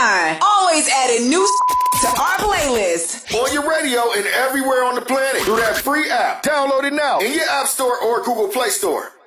Shine. Always adding new to our playlist. On your radio and everywhere on the planet through that free app. Download it now in your App Store or Google Play Store.